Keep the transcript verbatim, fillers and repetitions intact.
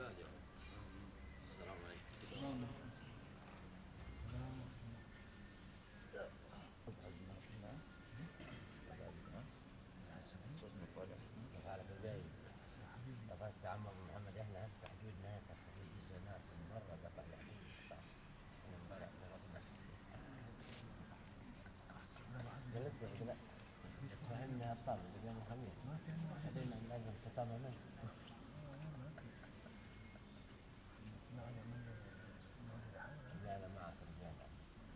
السلام عليكم. السلام على بالباقي طب هسه عم ابو محمد احنا هسه حدودنا هيك هسه في اجازات من مره قطع الحدود قطع من امبارح ضربنا قلت له لا تفهمني هالطلب اليوم الخميس بعدين لازم ختامها مسك